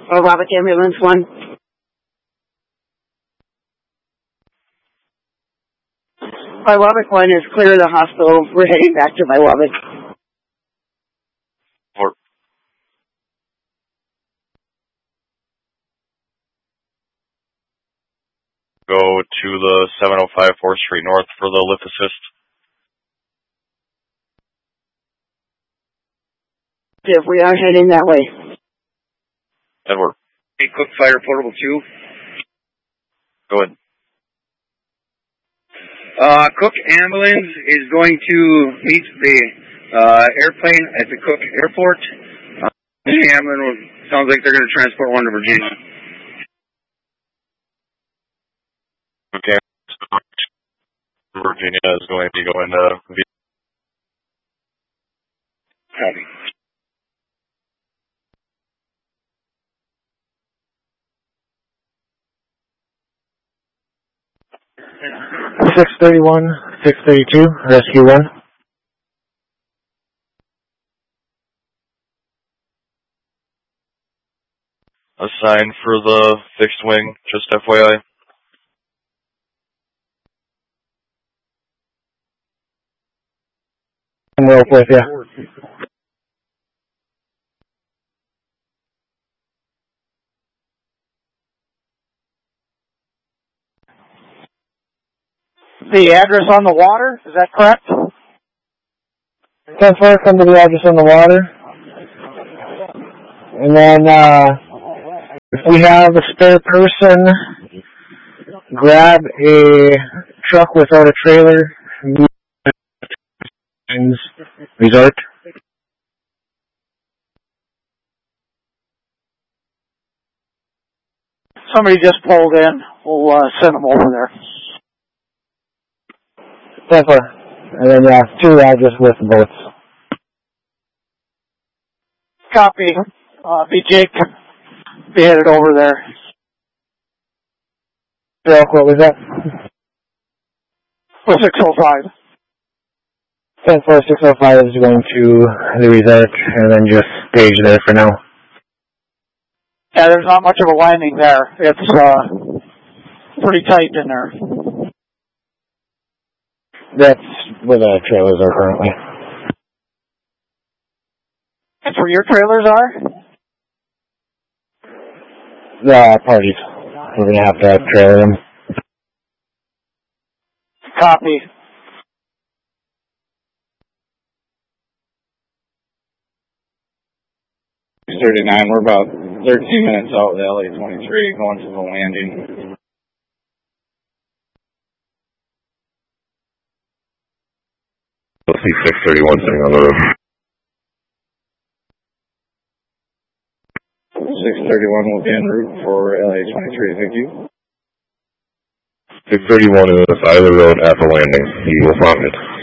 Waback Ambulance 1. Waback 1 is clear of the hospital. We're heading back to Waback. Go to the 705 4th Street North for the lift assist. If we are heading that way. Edward. Hey, Cook Fire Portable 2. Go ahead. Cook Ambulance is going to meet the airplane at the Cook Airport. The ambulance sounds like they're going to transport one to Virginia. Okay. Virginia is going to be going to Copy. (631, 632, Rescue 1). Assigned for the fixed wing, just FYI. I'm well with you. The address on the water, is that correct? 10-4, come to the address on the water. And then, if we have a spare person, grab a truck without a trailer, resort. Somebody just pulled in. We'll send them over there. 10-4. And then, 2 addresses with the boats. Copy. Be Jake. Be headed over there. What was that? 605. 10-4, 605 is going to the resort, and then just stage there for now. Yeah, there's not much of a landing there. It's pretty tight in there. That's where the trailers are currently. That's where your trailers are? The parties. We're going to have to trailer them. Copy. .39, we're about 13 minutes out of the LA-23 going to the landing. We'll see 631 sitting on the roof. 631 will be en route for LA-23, thank you. 631 is either road at the landing. He will find it.